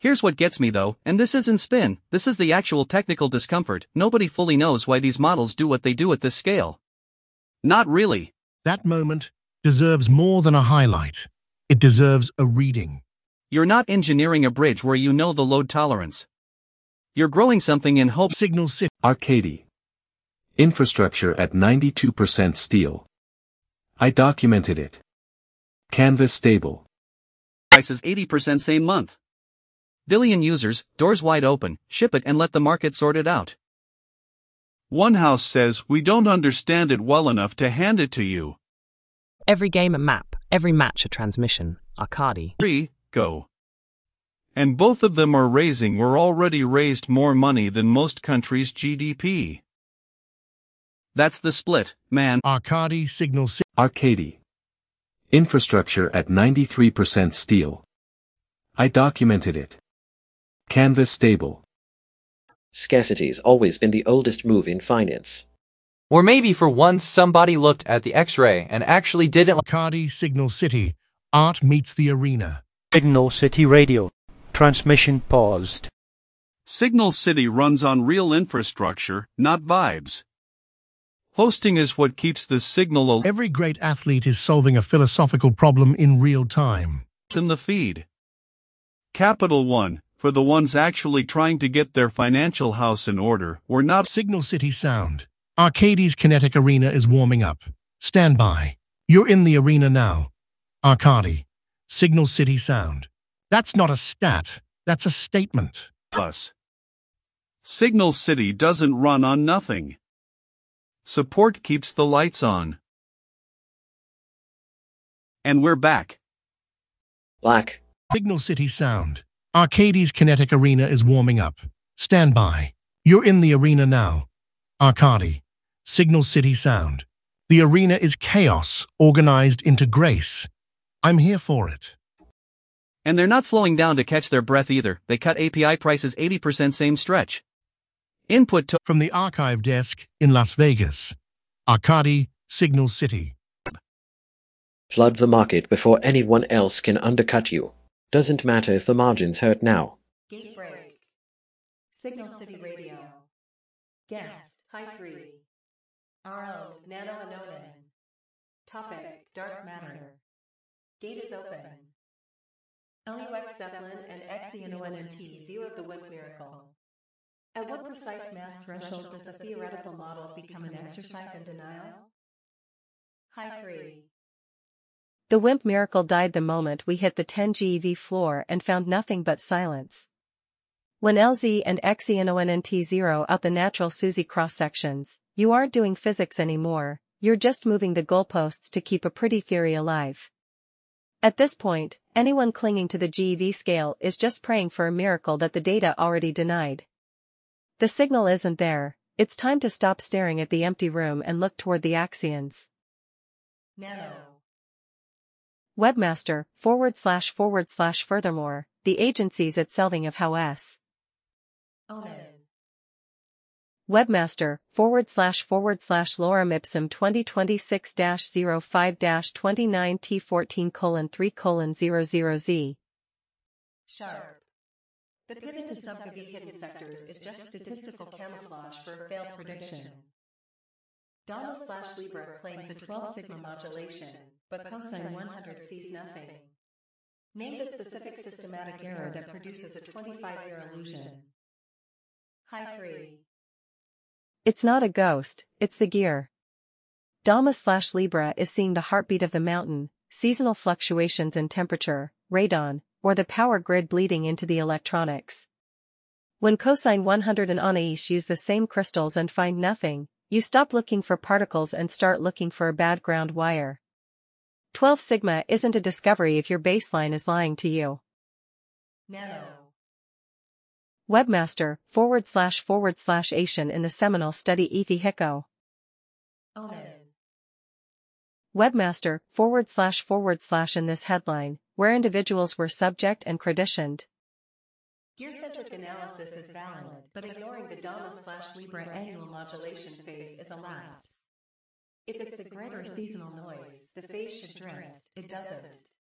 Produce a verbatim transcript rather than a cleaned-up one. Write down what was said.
Here's what gets me though, and this isn't spin, this is the actual technical discomfort. Nobody fully knows why these models do what they do at this scale. Not really. That moment deserves more than a highlight. It deserves a reading. You're not engineering a bridge where you know the load tolerance. You're growing something in hope. Signal City. Arcady. Infrastructure at ninety-two percent steel. I documented it. Canvas stable. Prices eighty percent same month. Billion users, doors wide open, ship it and let the market sort it out. One house says we don't understand it well enough to hand it to you. Every game a map, every match a transmission. Arcady. Three, go. And both of them are raising or already raised more money than most countries' G D P. That's the split, man. Arcady. Signal City. Arcady. Infrastructure at ninety-three percent steel. I documented it. Canvas stable. Scarcity's always been the oldest move in finance. Or maybe for once somebody looked at the X-ray and actually didn't. Arcady. Signal City. Art meets the arena. Signal City Radio. Transmission paused. Signal City runs on real infrastructure, not vibes. Hosting is what keeps the signal alive. Every great athlete is solving a philosophical problem in real time. In the feed. Capital One, for the ones actually trying to get their financial house in order, we're not. Signal City Sound. Arcady's kinetic arena is warming up. Stand by. You're in the arena now. Arcady. Signal City Sound. That's not a stat. That's a statement. Plus. Signal City doesn't run on nothing. Support keeps the lights on. And we're back. Black. Signal City Sound. Arcady's kinetic arena is warming up. Stand by. You're in the arena now. Arcady. Signal City Sound. The arena is chaos organized into grace. I'm here for it. And they're not slowing down to catch their breath either. They cut A P I prices eighty percent same stretch. Input to from the archive desk in Las Vegas. Arcady. Signal City. Flood the market before anyone else can undercut you. Doesn't matter if the margins hurt now. Gate break. Signal City Radio. Guest, High three. Our own, Nano Anonan. Topic, Dark Matter. Gate is open. L U X Zeppelin and X E N O N N T zeroed the WIMP miracle. At what precise mass threshold does the theoretical model become an exercise in denial? High three. The WIMP miracle died the moment we hit the ten G eV floor and found nothing but silence. When L Z and X E N O N N T zero out the natural SUSY cross-sections, you aren't doing physics anymore, you're just moving the goalposts to keep a pretty theory alive. At this point, anyone clinging to the G eV scale is just praying for a miracle that the data already denied. The signal isn't there, it's time to stop staring at the empty room and look toward the axions. Nano. Webmaster, forward slash forward slash furthermore, the agencies at Selving of How S. Omen. Webmaster, forward slash forward slash lorem ipsum twenty twenty-six dash zero five dash twenty-nine T fourteen colon three colon zero zero Z. Sharp. The pivot to sub-V hidden sectors is just statistical camouflage for a failed prediction. Dama slash Libra claims a twelve sigma modulation, but cosine one hundred sees nothing. Name the specific systematic error that produces a twenty-five year illusion. High three. It's not a ghost, it's the gear. Dama slash Libra is seeing the heartbeat of the mountain, seasonal fluctuations in temperature, radon, or the power grid bleeding into the electronics. When cosine one hundred and Anais use the same crystals and find nothing, you stop looking for particles and start looking for a bad ground wire. twelve sigma isn't a discovery if your baseline is lying to you. Nano. Webmaster, forward slash forward slash Asian in the seminal study Ethi Hiko. Omen. Webmaster, forward slash forward slash in this headline, where individuals were subject and creditioned. Gear-centric analysis is valid, but ignoring the Dama slash Libra annual modulation phase is a lapse. If it's the grid or seasonal noise, the phase should drift, it doesn't.